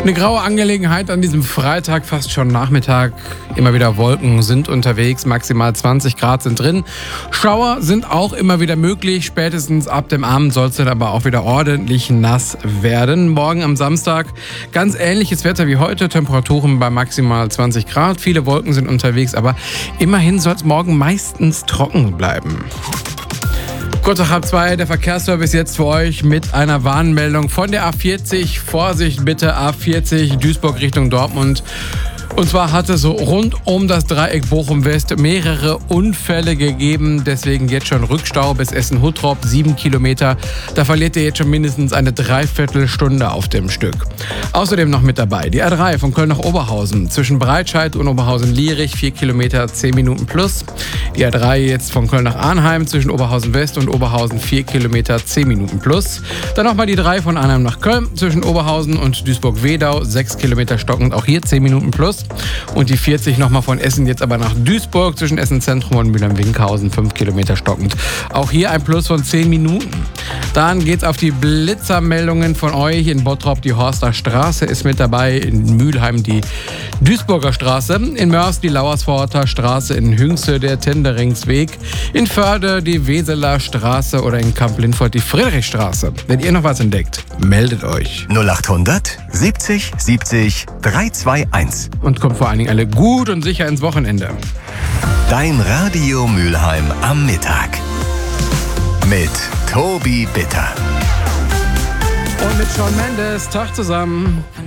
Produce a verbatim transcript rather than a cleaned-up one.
Eine graue Angelegenheit an diesem Freitag, fast schon Nachmittag. Immer wieder Wolken sind unterwegs, maximal zwanzig Grad sind drin. Schauer sind auch immer wieder möglich. Spätestens ab dem Abend soll es dann aber auch wieder ordentlich nass werden. Morgen am Samstag ganz ähnliches Wetter wie heute. Temperaturen bei maximal zwanzig Grad. Viele Wolken sind unterwegs, aber immerhin soll es morgen meistens trocken bleiben. Kurz nach halb zwei, der Verkehrsservice jetzt für euch mit einer Warnmeldung von der A vierzig. Vorsicht bitte, A vierzig, Duisburg Richtung Dortmund. Und zwar hat es so rund um das Dreieck Bochum-West mehrere Unfälle gegeben. Deswegen jetzt schon Rückstau bis Essen-Huttrop, sieben Kilometer. Da verliert ihr jetzt schon mindestens eine Dreiviertelstunde auf dem Stück. Außerdem noch mit dabei die A drei von Köln nach Oberhausen. Zwischen Breitscheid und Oberhausen-Lierich, vier Kilometer, zehn Minuten plus. Die A drei jetzt von Köln nach Arnheim zwischen Oberhausen-West und Oberhausen, vier Kilometer, zehn Minuten plus. Dann nochmal die drei von Arnheim nach Köln zwischen Oberhausen und Duisburg-Wedau, sechs Kilometer stockend, auch hier zehn Minuten plus. Und die vierzig nochmal von Essen jetzt aber nach Duisburg zwischen Essen Zentrum und Mülheim-Winkhausen, fünf Kilometer stockend. Auch hier ein Plus von zehn Minuten. Dann geht's auf die Blitzermeldungen von euch. In Bottrop die Horster Straße ist mit dabei, in Mülheim die Duisburger Straße, in Mörs die Lauersforter Straße, in Hünxe der Tenderingsweg, in Förde die Weseler Straße oder in Kamp-Lindfort die Friedrichstraße. Wenn ihr noch was entdeckt, meldet euch. null achthundert siebzig siebzig dreihundertzweiundzwanzig. Und kommt vor allen Dingen alle gut und sicher ins Wochenende. Dein Radio Mülheim am Mittag. Mit Tobi Bitter. Und mit Shawn Mendes. Tag zusammen.